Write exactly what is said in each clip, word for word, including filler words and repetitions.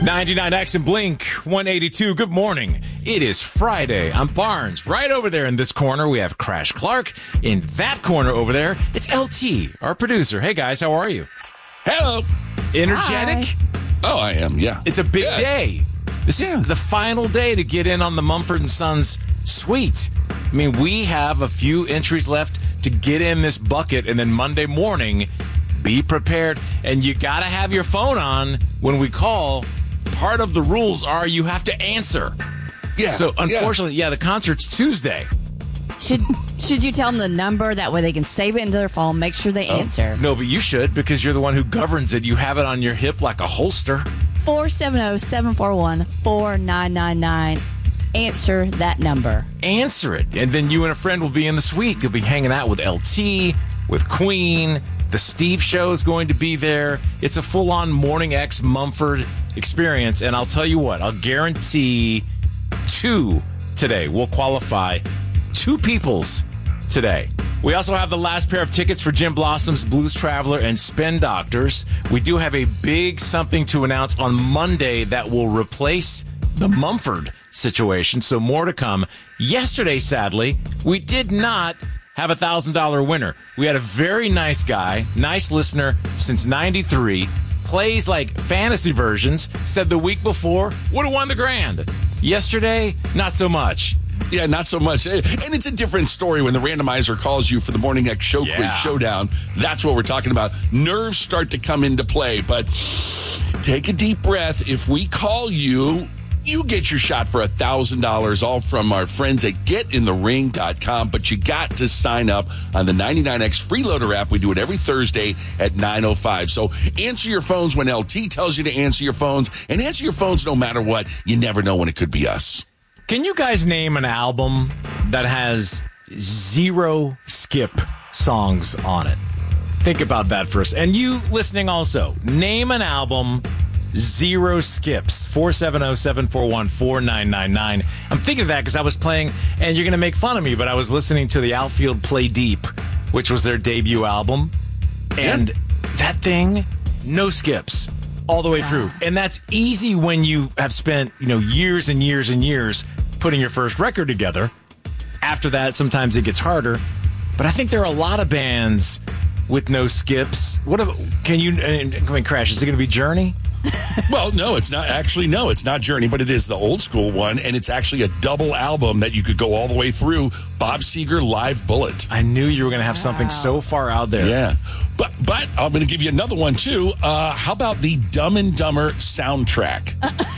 ninety-nine X and Blink one eighty-two. Good morning. It is Friday. I'm Barnes. Right over there in this corner, we have Crash Clark. In that corner over there, it's L T, our producer. Hey, guys, how are you? Hello. Energetic? Hi. Oh, I am, yeah. It's a big yeah. day. This yeah. is the final day to get in on the Mumford and Sons suite. I mean, we have a few entries left to get in this bucket, and then Monday morning, be prepared. And you got to have your phone on when we call. Part of the rules are you have to answer. Yeah. So, unfortunately, yeah, yeah the concert's Tuesday. Should should you tell them the number? That way they can save it into their phone, make sure they Oh. answer. No, but you should, because you're the one who governs it. You have it on your hip like a holster. four seven zero, seven four one, four nine nine nine. Answer that number. Answer it. And then you and a friend will be in the suite. You'll be hanging out with L T, with Queen. The Steve Show is going to be there. It's a full-on Morning X Mumford experience. And I'll tell you what, I'll guarantee two today will qualify. Two peoples today. We also have the last pair of tickets for Jim Blossom's Blues Traveler and Spin Doctors. We do have a big something to announce on Monday that will replace the Mumford situation, so more to come. Yesterday, sadly, we did not have a one thousand dollars winner. We had a very nice guy, nice listener since ninety-three, plays like fantasy versions, said the week before, would have won the grand. Yesterday, not so much. Yeah, not so much. And it's a different story when the randomizer calls you for the Morning X Show Yeah. Quiz Showdown. That's what we're talking about. Nerves start to come into play, but take a deep breath. If we call you, you get your shot for one thousand dollars, all from our friends at get in the ring dot com. But you got to sign up on the ninety-nine X Freeloader app. We do it every Thursday at nine oh five. So answer your phones when L T tells you to answer your phones, and answer your phones no matter what. You never know when it could be us. Can you guys name an album that has zero skip songs on it? Think about that first. And you listening also, name an album, zero skips. four seven zero, seven four one, four nine nine nine. I'm thinking of that because I was playing, and you're going to make fun of me, but I was listening to the Outfield Play Deep, which was their debut album. And Yeah. that thing, no skips all the way through. And that's easy when you have spent, you know, years and years and years putting your first record together. After that, sometimes it gets harder. But I think there are a lot of bands with no skips. What about, can you, I mean, Crash, is it going to be Journey? Well, no, it's not. Actually, no, it's not Journey, but it is the old school one, and it's actually a double album that you could go all the way through. Bob Seger Live Bullet. I knew you were going to have something so far out there. Yeah. But but I'm going to give you another one, too. Uh, how about the Dumb and Dumber soundtrack?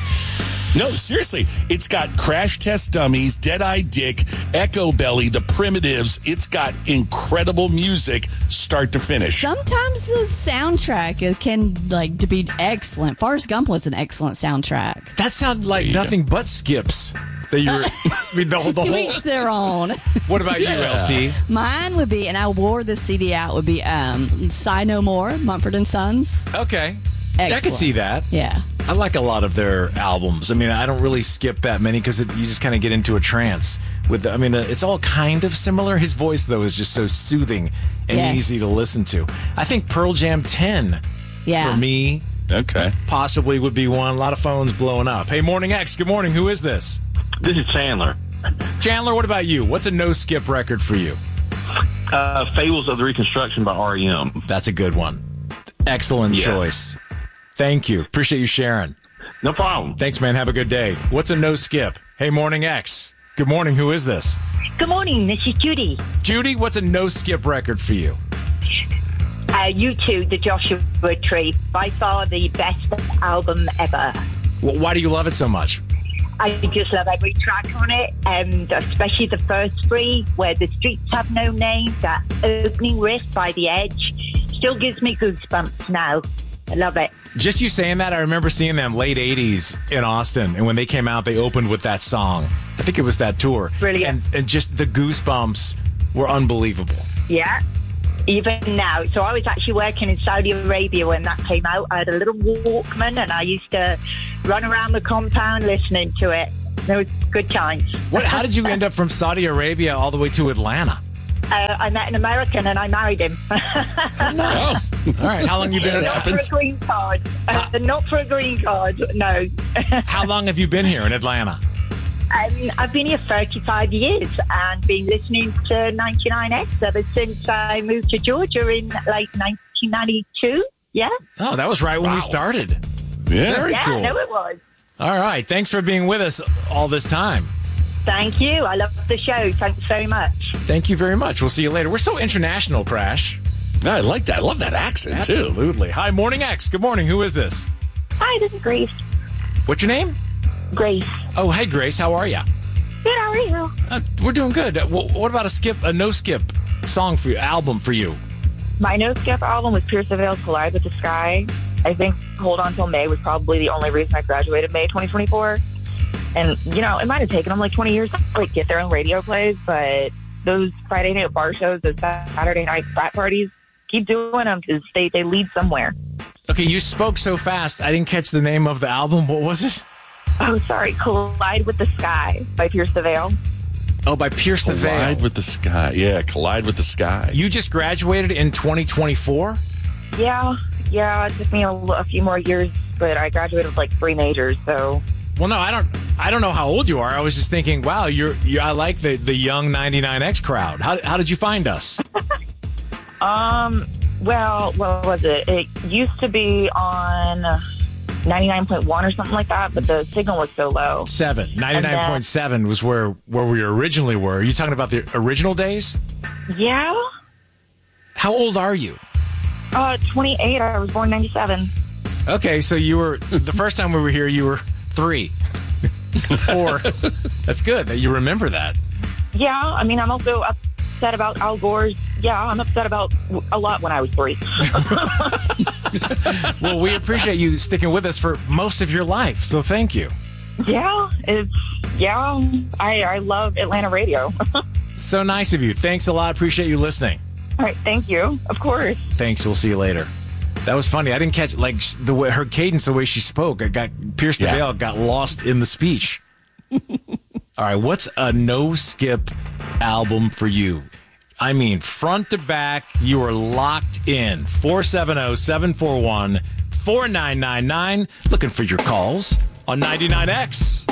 No, seriously. It's got Crash Test Dummies, Dead-Eye Dick, Echo Belly, The Primitives. It's got incredible music start to finish. Sometimes the soundtrack it can like to be excellent. Forrest Gump was an excellent soundtrack. That sounded like nothing but skips. That you were, I mean, the, whole- the To whole. each their own. What about you, Yeah. L T? Mine would be, and I wore this C D out, would be um, Sigh No More, Mumford and Sons. Okay. I Excellent. can see that. Yeah. I like a lot of their albums. I mean, I don't really skip that many because you just kind of get into a trance with the, I mean, uh, it's all kind of similar. His voice, though, is just so soothing and Yes. easy to listen to. I think Pearl Jam ten, Yeah. for me, Okay. possibly would be one. A lot of phones blowing up. Hey, Morning X, good morning. Who is this? This is Chandler. Chandler, what about you? What's a no-skip record for you? Uh, Fables of the Reconstruction by R E M. That's a good one. Excellent Yeah. choice. Thank you. Appreciate you sharing. No problem. Thanks, man. Have a good day. What's a no-skip? Hey, Morning X. Good morning. Who is this? Good morning, this is Judy. Judy, what's a no-skip record for you? Uh, you two, the Joshua Tree, by far the best album ever. Well, why do you love it so much? I just love every track on it, and especially the first three, where the streets have no name, that opening riff by The Edge, still gives me goosebumps now. I love it. Just you saying that, I remember seeing them late eighties in Austin, and when they came out, they opened with that song. I think it was that tour. Brilliant. And, and just the goosebumps were unbelievable. Yeah. Even now. So I was actually working in Saudi Arabia when that came out. I had a little Walkman, and I used to run around the compound listening to it. It was good times. What? How did you end up from Saudi Arabia all the way to Atlanta? Uh, I met an American, and I married him. Nice. All right. How long you been? Not for a green card. Uh, not for a green card. No. How long have you been here in Atlanta? Um, I've been here thirty-five years and been listening to ninety-nine X ever since I moved to Georgia in like nineteen ninety-two. Yeah. Oh, that was right when Wow. we started. Yeah. Very Yeah, cool. no, it was. All right. Thanks for being with us all this time. Thank you. I love the show. Thanks very much. Thank you very much. We'll see you later. We're so international, Crash. I like that. I love that accent, too. Absolutely. Hi, Morning X. Good morning. Who is this? Hi, this is Grace. What's your name? Grace. Oh, hey, Grace. How are you? Good, how are you? Uh, we're doing good. Uh, wh- what about a skip, a no skip song for you, album for you? My no skip album was Pierce the Veil's Collide with the Sky. I think Hold On Till May was probably the only reason I graduated May twenty twenty-four. And, you know, it might have taken them like twenty years to like, get their own radio plays, but those Friday night bar shows, those Saturday night frat parties, keep doing them because they, they lead somewhere. Okay, you spoke so fast. I didn't catch the name of the album. What was it? Oh, sorry. Collide with the Sky by Pierce the Veil. Oh, by Pierce the Veil. Collide with the Sky. Yeah, Collide with the Sky. You just graduated in twenty twenty-four? Yeah, yeah. It took me a, a few more years, but I graduated with like three majors, so... Well, no, I don't. I don't know how old you are. I was just thinking, wow, you're. you're I like the, the young ninety-nine X crowd. How how did you find us? Um, well, what was it? It used to be on ninety-nine point one or something like that, but the signal was so low. Seven. ninety-nine point seven was where where we originally were. Are you talking about the original days? Yeah? How old are you? Uh, twenty-eight. I was born ninety-seven. Okay, so you were the first time we were here. You were three, four. That's good that you remember that. Yeah, I mean, I'm also upset about Al Gore's. Yeah, I'm upset about a lot when I was three. Well, we appreciate you sticking with us for most of your life, so thank you. Yeah, it's yeah. I I love Atlanta radio. So nice of you. Thanks a lot. Appreciate you listening. All right, thank you. Of course. Thanks. We'll see you later. That was funny. I didn't catch like sh- the way her cadence, the way she spoke. I got Pierce the Yeah. Veil got lost in the speech. All right, what's a no skip album for you? I mean, front to back, you are locked in. four seven zero, seven four one, four nine nine nine. Looking for your calls on ninety-nine X.